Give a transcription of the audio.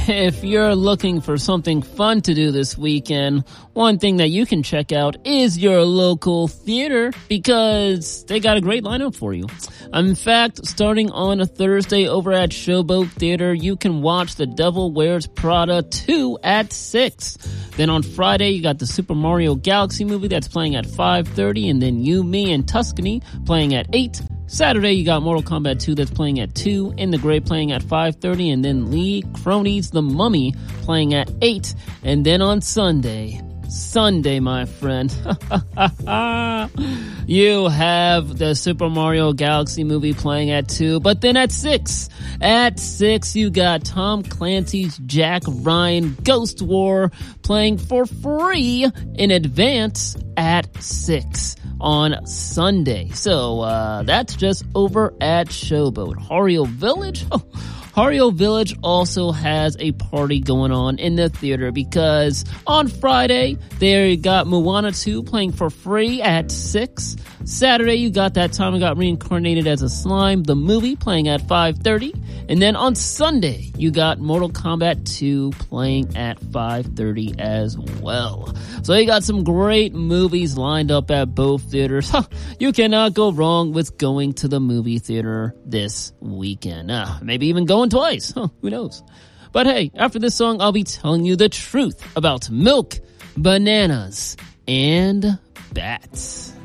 if you're looking for something fun to do this weekend, one thing that you can check out is your local theater because they got a great lineup for you. In fact, starting on a Thursday over at Showboat Theater, you can watch The Devil Wears Prada 2 at 6. Then on Friday, you got the Super Mario Galaxy movie that's playing at 5:30, and then You, Me, and Tuscany playing at 8. Saturday, you got Mortal Kombat 2 that's playing at 2, In the Grey playing at 5:30, and then Lee Cronin's The Mummy playing at 8. And then on Sunday, my friend, you have the Super Mario Galaxy movie playing at 2, but then at 6, you got Tom Clancy's Jack Ryan Ghost War playing for free in advance at 6 on Sunday. So, that's just over at Showboat. Hario Village? Hario Village also has a party going on in the theater because on Friday, they got Moana 2 playing for free at 6. Saturday, you got That Time I Got Reincarnated as a Slime, the movie, playing at 5:30. And then on Sunday, you got Mortal Kombat 2 playing at 5:30 as well. So you got some great movies lined up at both theaters. You cannot go wrong with going to the movie theater this weekend. Maybe even going twice. Who knows? But hey, after this song, I'll be telling you the truth about milk, bananas, and bats.